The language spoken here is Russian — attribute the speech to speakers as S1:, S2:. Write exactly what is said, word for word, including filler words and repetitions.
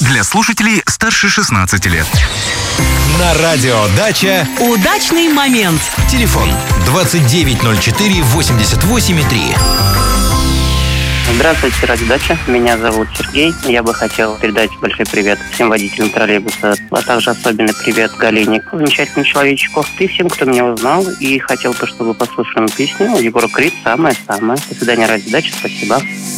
S1: Для слушателей старше шестнадцати лет.
S2: На радио «Дача»
S3: удачный момент.
S2: Телефон двадцать девять ноль четыре восемьдесят восемь три.
S4: Здравствуйте, радио «Дача». Меня зовут Сергей. Я бы хотел передать большой привет всем водителям троллейбуса, а также особенный привет Галине, замечательному человечку, и всем, кто меня узнал. И хотел бы, чтобы послушали песню Егора Крид «Самое-самое». До свидания, радио «Дача». Спасибо.